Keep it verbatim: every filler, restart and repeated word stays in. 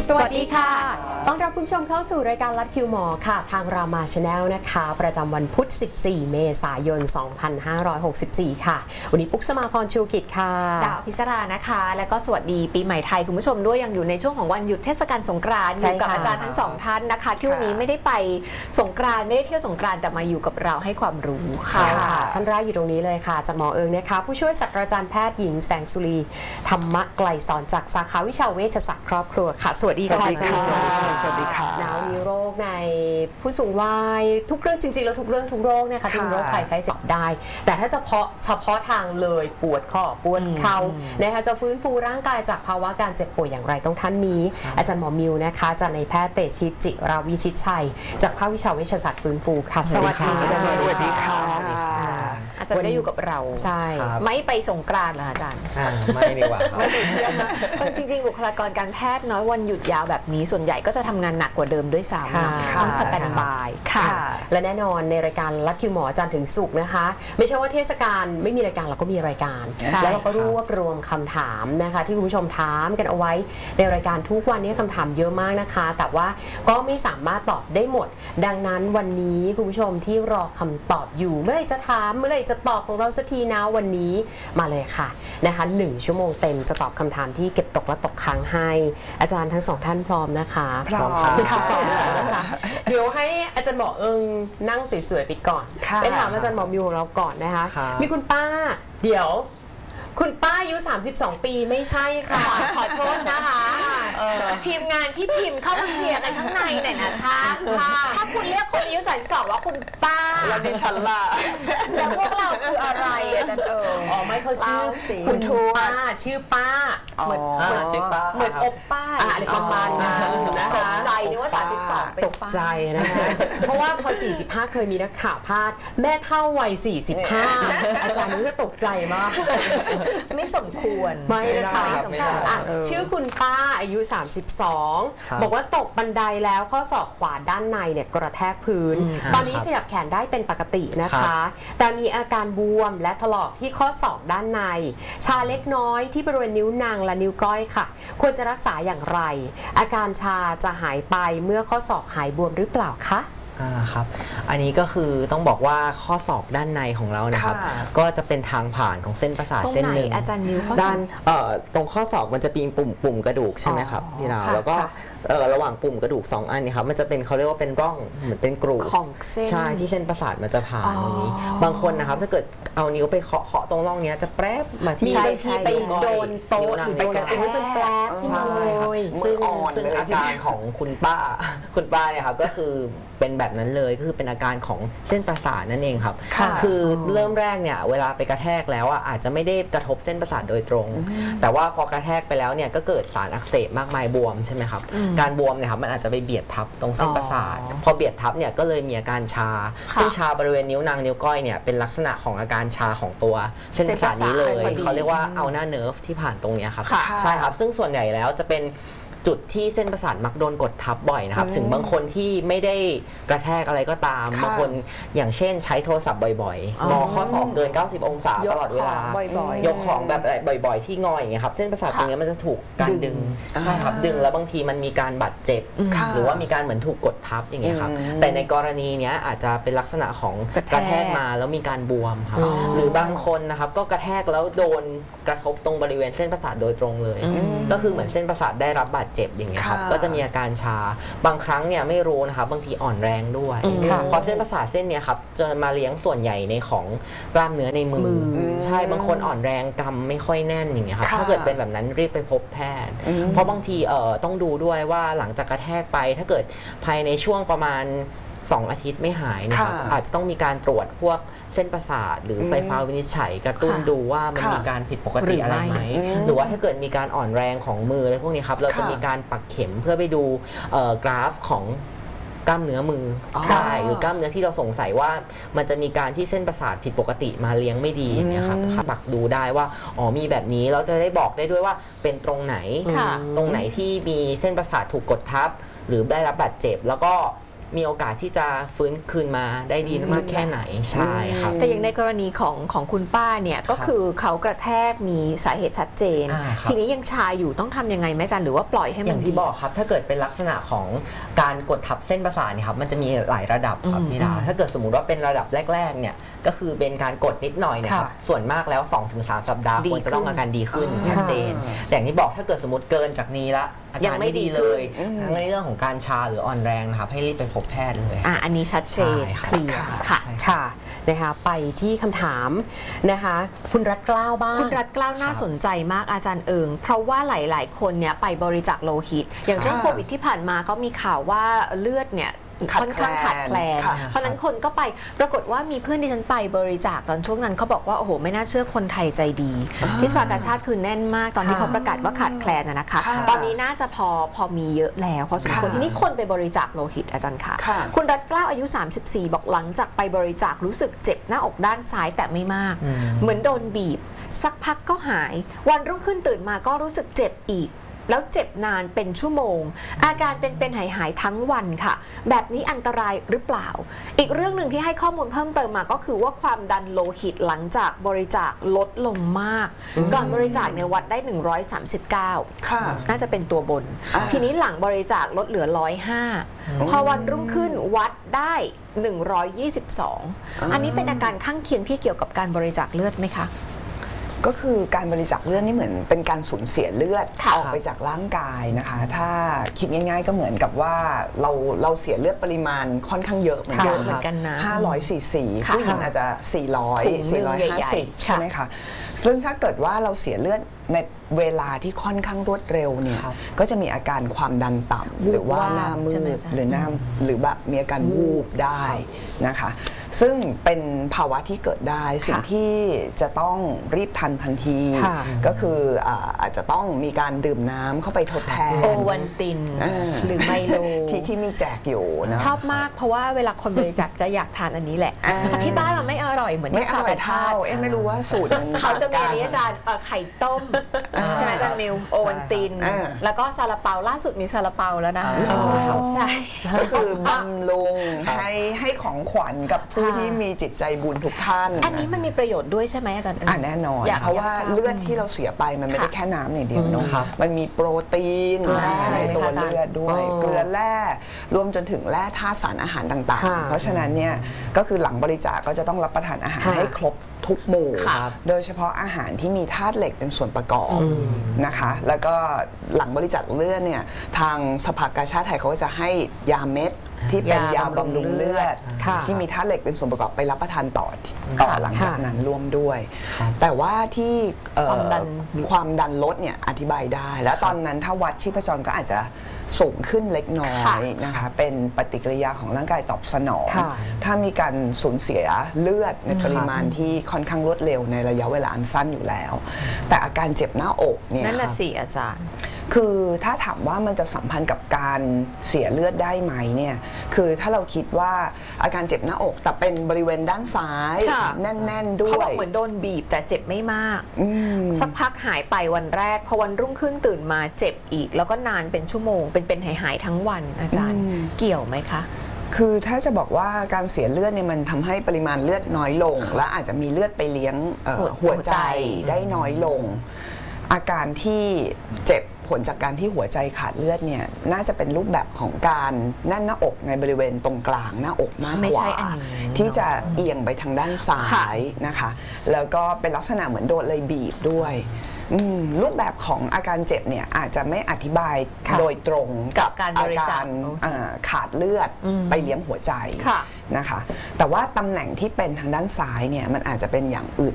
สวัสดีค่ะต้อนรับคุณผู้ชมเข้าสู่รายการลัดคิวหมอค่ะทางรามาชาแนลนะคะประจำวันพุธสิบสี่เมษายนสองพันห้าร้อยหกสิบสี่ค่ะวันนี้ปุ๊กสมาพรชูกิจค่ะดาวพิศรานะคะแล้วก็สวัสดีปีใหม่ไทยคุณผู้ชมด้วยยังอยู่ในช่วงของวันหยุดเทศกาลสงกรานต์อยู่กับอาจารย์ทั้งสองท่านนะคะที่วันนี้ไม่ได้ไปสงกรานต์ไม่ได้เที่ยวสงกรานต์แต่มาอยู่กับเราให้ความรู้ค่ะท่านแรกอยู่ตรงนี้เลยค่ะจากหมอเอิงนะคะผู้ช่วยศาสตราจารย์แพทย์หญิงแสงสุรีธรรมะไกลสอนจากสาขาวิชาเวชศาสตร์ครอบครัวค่ะสวัสดีค่ะอาจารย์สวัสดีค่ะหนาวมีโรคในผู้สูงวัยทุกเรื่องจริงๆแล้วทุกเรื่องทุกโรคนะคะที่เป็นโรคภัยไข้เจ็บได้แต่ถ้าเฉพาะเฉพาะทางเลยปวดข้อปวดเข่านะคะจะฟื้นฟูร่างกายจากภาวะการเจ็บป่วยอย่างไรต้องท่านนี้อาจารย์หมอมิวนะคะจากในแพทย์เตชิตจิราวิชิตชัยจากภาควิชาเวชศาสตร์ฟื้นฟูค่ะสวัสดีอาจารย์สวัสดีค่ะอาจารย์ได้อยู่กับเราใช่ไม่ไปสงกรานต์เหรออาจารย์ไม่ดีกว่าไม่ไปเที่ยวนะจริงๆบุคลากรการแพทย์น้อยวันหยุดยาวแบบนี้ส่วนใหญ่ก็จะทำงานหนักกว่าเดิมด้วยซ้ำต้องสแตนบายค่ะและแน่นอนในรายการลัดคิวหมอจันทร์ถึงศุกร์นะคะไม่ใช่ว่าเทศกาลไม่มีรายการเราก็มีรายการแล้วเราก็รวบรวมคำถามนะคะที่คุณผู้ชมถามกันเอาไว้ในรายการทุกวันนี้คำถามเยอะมากนะคะแต่ว่าก็ไม่สามารถตอบได้หมดดังนั้นวันนี้คุณผู้ชมที่รอคำตอบอยู่เมื่อไหร่จะถามเมื่อไหร่จะตอบของเราสักทีนะวันนี้มาเลยค่ะนะคะหนึ่งชั่วโมงเต็มจะตอบคำถามที่เก็บตกและตกค้างให้อาจารย์ทั้งสองท่านพร้อมนะคะพร้อมค่ะนะคะเดี๋ยวให้อาจารย์หมอเอิงนั่งสวยๆไปก่อนไปถามอาจารย์หมอมิวของเราก่อนนะคะมีคุณป้าเดี๋ยวคุณป้าอายุสามสิบสองปีไม่ใช่ค่ะขอโทษนะคะทีมงานที่พิมพ์เข้ามาเคลียร์กันข้างในหน่อยนะคะถ้าคุณเรียกคนอายุสามสิบสองว่าคุณป้าแล้วดิฉันล่ะแล้วพวกเราคืออะไรอาจารย์เอิงอ๋อไม่เขาชื่อคุณป้าชื่อป้าเหมือนชื่อป้าเหมือนอบป้าอะไรประมาณนั้นนะคะตกใจนึกว่าสามสิบสองตกใจนะคะเพราะว่าพอสี่สิบห้าเคยมีนักข่าวพาดแม่เท่าวัยสี่สิบห้าอาจารย์นี่ก็ตกใจมากไม่สมควรไม่นะคะชื่อคุณป้าอายุสามสิบสองบอกว่าตกบันไดแล้วข้อศอกขวาด้านในเนี่ยกระแทกพื้นตอนนี้ขยับแขนได้เป็นปกตินะคะแต่มีอาการบวมและถลอกที่ข้อศอกด้านในชาเล็กน้อยที่บริเวณนิ้วนางและนิ้วก้อยค่ะควรจะรักษาอย่างไรอาการชาจะหายไปเมื่อข้อศอกหายบวมหรือเปล่าคะอ่าครับอันนี้ก็คือต้องบอกว่าข้อศอกด้านในของเรานะครับก็จะเป็นทางผ่านของเส้นประสาทเส้นหนึ่งอาจารย์มิวด้านเอ่อตรงข้อศอกมันจะมีปุ่มปุ่มกระดูกใช่ไหมครับพี่ดาวแล้วก็เอ่อระหว่างปุ่มกระดูกสองอันนี้ครับมันจะเป็นเขาเรียกว่าเป็นร่องเหมือนเป็นกรูของเส้นใช่ที่เส้นประสาทมันจะผ่านตรงนี้บางคนนะครับถ้าเกิดเอานิ้วไปเคาะเคาะตรงร่องนี้จะแปรบมาที่ที่ไปโดนโต๊ะหรือโดนอะไรเป็นแปรบใช่ครับซึ่งซึ่งอาการของคุณป้าคุณป้าเนี่ยครับก็คือเป็นแบบนั้นเลยก็คือเป็นอาการของเส้นประสาทนั่นเองครับคือเริ่มแรกเนี่ยเวลาไปกระแทกแล้วอ่ะอาจจะไม่ได้กระทบเส้นประสาทโดยตรงแต่ว่าพอกระแทกไปแล้วเนี่ยก็เกิดสารอักเสบมากมายบวมใช่ไหมครับการบวมเนี่ยครับมันอาจจะไปเบียดทับตรงเส้นประสาทพอเบียดทับเนี่ยก็เลยมีอาการชาซึ่งชาบริเวณนิ้วนางนิ้วก้อยเนี่ยเป็นลักษณะของอาการชาของตัวเส้นประสาทนี้เลยเขาเรียกว่าอัลนาเนิร์ฟที่ผ่านตรงนี้ครับใช่ครับซึ่งส่วนใหญ่แล้วจะเป็นจุดที่เส้นประสาทมักโดนกดทับบ่อยนะครับถึงบางคนที่ไม่ได้กระแทกอะไรก็ตามบางคนอย่างเช่นใช้โทรศัพท์บ่อยๆงอข้อศอกเกินเก้าสิบองศาตลอดเวลายกของแบบบ่อยๆที่งออย่างเงี้ยครับเส้นประสาทตรงนี้มันจะถูกการดึงใช่ครับดึงแล้วบางทีมันมีการบาดเจ็บหรือว่ามีการเหมือนถูกกดทับอย่างเงี้ยครับแต่ในกรณีเนี้ยอาจจะเป็นลักษณะของกระแทกมาแล้วมีการบวมครับหรือบางคนนะครับก็กระแทกแล้วโดนกระทบตรงบริเวณเส้นประสาทโดยตรงเลยก็คือเหมือนเส้นประสาทได้รับบาดเจ็บอย่างเงี้ยครับก็จะมีอาการชาบางครั้งเนี่ยไม่รู้นะครับบางทีอ่อนแรงด้วยเพราะเส้นประสาทเส้นเนี้ยครับจะมาเลี้ยงส่วนใหญ่ในของกล้ามเนื้อในมือใช่บางคนอ่อนแรงกำไม่ค่อยแน่นอย่างเงี้ยครับถ้าเกิดเป็นแบบนั้นรีบไปพบแพทย์เพราะบางทีเอ่อต้องดูด้วยว่าหลังจากกระแทกไปถ้าเกิดภายในช่วงประมาณสองอาทิตย์ไม่หายนะครับอาจจะต้องมีการตรวจพวกเส้นประสาทหรือไฟฟ้าวินิจฉัยกระตุ้นดูว่ามันมีการผิดปกติอะไรไหมหรือว่าถ้าเกิดมีการอ่อนแรงของมืออะไรพวกนี้ครับเราจะมีการปักเข็มเพื่อไปดูกราฟของกล้ามเนื้อมือได้หรือกล้ามเนื้อที่เราสงสัยว่ามันจะมีการที่เส้นประสาทผิดปกติมาเลี้ยงไม่ดีอย่างเงี้ยครับปักดูได้ว่าอ๋อมีแบบนี้เราจะได้บอกได้ด้วยว่าเป็นตรงไหนตรงไหนที่มีเส้นประสาทถูกกดทับหรือได้รับบาดเจ็บแล้วก็มีโอกาสที่จะฟื้นคืนมาได้ดีมากแค่ไหนใช่ครับแต่อย่างในกรณีของของคุณป้าเนี่ยก็คือเขากระแทกมีสาเหตุชัดเจนอ่าครับทีนี้ยังชาอยู่ต้องทำยังไงแม่จันหรือว่าปล่อยให้อมันย่างที่บอกครับถ้าเกิดเป็นลักษณะของการกดทับเส้นประสาทเนี่ยครับมันจะมีหลายระดับครับพี่ดาถ้าเกิดสมมุติว่าเป็นระดับแรกๆเนี่ยก็คือเป็นการกดนิดหน่อยเนะครับส่วนมากแล้ว สองถึงสาม สัปดาห์ควรจะต้องอาการดีขึ้นชัดเจนแต่อย่างที่บอกถ้าเกิดสมมติเกินจากนี้ละอาการไม่ดีเลยทั้งในเรื่องของการชาหรืออ่อนแรงนะครับให้รีบไปพบแพทย์เลยอ่ะอันนี้ชัดเจนใช่ครับเคลียร์ค่ะค่ะนะคะไปที่คำถามนะคะคุณรัตเกล้าบ้างคุณรัฐเกล้าน่าสนใจมากอาจารย์เอิงเพราะว่าหลาย ๆ คนเนี่ยไปบริจาคโลหิต อย่างช่วงค่ะโควิดที่ผ่านมาก็มีข่าวว่าเลือดเนี่ยขาดค่อนข้างขาดแคลนค่ะเพราะฉะนั้นคนก็ไปปรากฏว่ามีเพื่อนที่ฉันไปบริจาคตอนช่วงนั้นเขาบอกว่าโอ้โหไม่น่าเชื่อคนไทยใจดีที่สภากาชาติคือแน่นมากตอนที่เขาประกาศว่าขาดแคลนนะนะคะค่ะตอนนี้น่าจะพอพอมีเยอะแล้วพอสมควรค่ะทีนี้คนไปบริจาคโลหิตอาจารย์ค่ะค่ะคุณรัฐเกล้าอายุ สามสิบสี่ บอกหลังจากไปบริจาครู้สึกเจ็บหน้าอกด้านซ้ายแต่ไม่มาก เหมือนโดนบีบ สักพักก็หาย วันรุ่งขึ้นตื่นมาก็รู้สึกเจ็บอีก แล้วเจ็บนานเป็นชั่วโมง อาการเป็นเป็นหายหายๆทั้งวันค่ะ แบบนี้อันตรายหรือเปล่า อีกเรื่องหนึ่งที่ให้ข้อมูลเพิ่มเติมมาก็คือว่าความดันโลหิตหลังจากบริจาคลดลงมาก ก่อนบริจาคเนี่ยวัดได้ หนึ่งร้อยสามสิบเก้าค่ะน่าจะเป็นตัวบนอ่าทีนี้หลังบริจาคลดเหลือ หนึ่งร้อยห้า พอวันรุ่งขึ้นวัดได้ หนึ่งร้อยยี่สิบสอง อันนี้เป็นอาการข้างเคียงที่เกี่ยวกับการบริจาคเลือดไหมคะก็คือการบริจาคเลือดนี่เหมือนเป็นการสูญเสียเลือดค่ะออกไปจากร่างกายนะคะ ถ้าคิดง่ายๆก็เหมือนกับว่าเราเราเสียเลือดปริมาณค่อนข้างเยอะเหมือนค่ะกัเยนอะเหมือนกันนะห้าร้อยซีซีค่ะผู้หญิงอาจจะ สี่ร้อยถุงหนึ่งสี่ร้อยห้าสิบใหญ่ๆใช่ไหมคะซึ่งถ้าเกิดว่าเราเสียเลือดในเวลาที่ค่อนข้างรวดเร็วเนี่ยก็จะมีอาการความดันต่ำหรือว่าหน้ามืใช่ไหมดจ๊ะหรือหน้าหรือแบบมีอาการวูบได้นะคะ ซึ่งเป็นภาวะที่เกิดได้สิ่งที่จะต้องรีบทันทันทีค่ะก็คืออ่าอาจจะต้องมีการดื่มน้ำเข้าไปทดแทนโอวันตินอ่าหรือไมโลที่ที่มีแจกอยู่นะชอบมากเพราะว่าเวลาคนบริจาคจะอยากทานอันนี้แหละอ่าที่บ้านมันไม่อร่อยเหมือนไม่ที่อสาร่อยกาชาเท่าติเอ๊ะไม่รู้ว่าสูตรมันเขาจะมีอันนี้ต่งกัอาจารย์เอ่อไข่ต้ม ใช่ไหมอาจารย์มิวโอวันตินอ่าแล้วก็ซาลาเปาล่าสุดมีซาลาเปาแล้วนะอ๋อใช่ก็คือบำรุงให้ให้ของขวัญกับผู้ค่ะที่มีจิตใจบุญทุกท่านอันนี้มันมีประโยชน์ด้วยใช่ไหมอาจารย์เอิญอ่ะแน่นอนอยากเพราะว่าอยากทราบเลือดที่เราเสียไปมันไม่ได้ค่ะแค่น้ำอย่างเดียวเนาะครับมันมีโปรตีนอ่าใช่ในตัวใช่ไหมคะอาจารย์เลือดด้วยอ๋อเกลือแร่รวมจนถึงแร่ธาตุสารอาหารต่างค่ะๆ เพราะฉะนั้นเนี่ยก็คือหลังบริจาคก็จะต้องรับประทานอาหารค่ะให้ครบทุกหมู่ครับโดยเฉพาะอาหารที่มีธาตุเหล็กเป็นส่วนประกอบนะคะ แล้วก็หลังบริจาคเลือดเนี่ยทางสภากาชาดไทยเขาก็จะให้ยาเม็ดที่เป็นยายาบำบำรุรุงงเลืเลืออดดค่ะที่มีธาตุเหล็กเป็นส่วนประกอบไปรับประทานต่อต่อหลังจากนั้นร่วมด้วย แต่ว่าที่เอ่อความดันความดันลดเนี่ยอธิบายได้ แล้วตอนนั้นถ้าวัดชีพจรก็อาจจะสูงขึ้นเล็กน้อค่ะยนะคะเป็นปฏิกิริยาของร่างกายตอบสนองค่ะถ้ามีการสูญเสียเลือดในปริมาณที่ค่อนข้างรวดเร็วในระยะเวลาอันสั้นอยู่แล้ว แต่อาการเจ็บหน้าอกเนี่ยนั่นน่ะสิอาจารย์คือถ้าถามว่ามันจะสัมพันธ์กับการเสียเลือดได้ไหมเนี่ยคือถ้าเราคิดว่าอาการเจ็บหน้าอกแต่เป็นบริเวณด้านซ้ายค่ะแน่น ๆ ด้เขาวบอกยเหมือนโดนบีบแต่เจ็บไม่มากอืมสักพักหายไปวันแรก พอวันรุ่งขึ้นตื่นมาเจ็บอีก แล้วก็นานเป็นชั่วโมง เป็นเป็นหายหายๆทั้งวันอาจารย์อืมเกี่ยวไหมคะคือถ้าจะบอกว่าการเสียเลือดเนี่ยมันทำให้ปริมาณเลือดน้อยลง และอาจจะมีเลือดไปเลี้ยงเอ่อหัวหัวใจหัวใจได้น้อยลง อาการที่เจ็บผลจากการที่หัวใจขาดเลือดเนี่ยน่าจะเป็นรูปแบบของการแน่นหน้าอกในบริเวณตรงกลางหน้าอกมากไม่กใช่ว่าอันนี้ที่จะเอียงไปทางด้านซ้าค่ะยนะคะ แล้วก็เป็นลักษณะเหมือนโดนเลยบีบด้วยอืมรูปแบบของอาการเจ็บเนี่ยอาจจะไม่อธิบายค่ะโดยตรงกับการบริจาคอ่าขาดเลือดไปเลี้ยงหัวใจค่ะนะคะแต่ว่าตำแหน่งที่เป็นทางด้านซ้ายเนี่ยมันอาจจะเป็นอย่างอื่น